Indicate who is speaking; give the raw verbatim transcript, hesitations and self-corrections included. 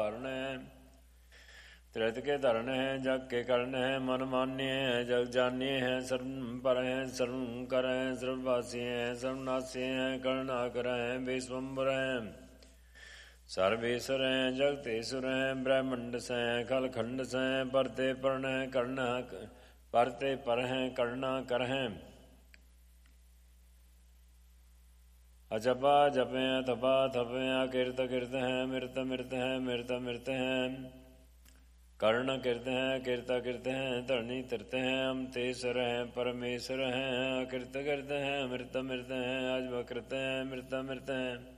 Speaker 1: धारण है। त्रित के धरण है जग के करण है। मन मान्य है जग जान्य है। सर्व पर है सर्व कर है। सर्ववासी है सर्वनाशी है। करुणाकर है विश्वम्बर है। सर्वेश्वर है जगतेश्वर है। ब्रह्मंड से खल खंड से परते पर्ण है कर्ण परते पर है करुणा कर है। अजपा जपे थपा थपे अकीर्त कीर्त है। मृत मृत है मृत मृत है। कर्ण कीर्त है कीर्ता कीर्त है। धरणी तीर्थ है अमतेश्वर है परमेश्वर है। अकृत कीर्त है मृत मृत है। अजब कृत है मृत मृत है।